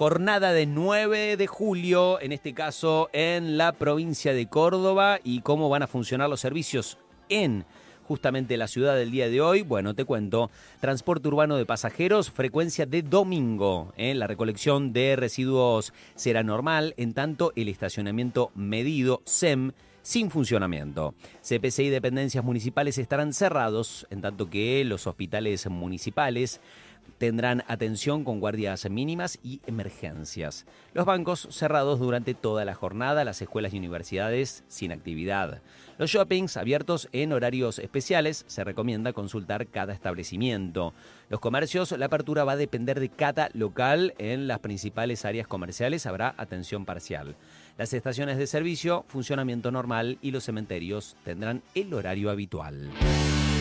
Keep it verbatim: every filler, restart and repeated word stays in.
jornada de nueve de julio, en este caso en la provincia de Córdoba, y cómo van a funcionar los servicios en justamente la ciudad del día de hoy. Bueno, te cuento, transporte urbano de pasajeros, frecuencia de domingo, ¿eh? La recolección de residuos será normal, en tanto el estacionamiento medido, S E M, sin funcionamiento. C P C y dependencias municipales estarán cerrados, en tanto que los hospitales municipales tendrán atención con guardias mínimas y emergencias. Los bancos cerrados durante toda la jornada, las escuelas y universidades sin actividad. Los shoppings abiertos en horarios especiales, se recomienda consultar cada establecimiento. Los comercios, la apertura va a depender de cada local. En las principales áreas comerciales habrá atención parcial. Las estaciones de servicio, funcionamiento normal, y los cementerios tendrán el horario habitual.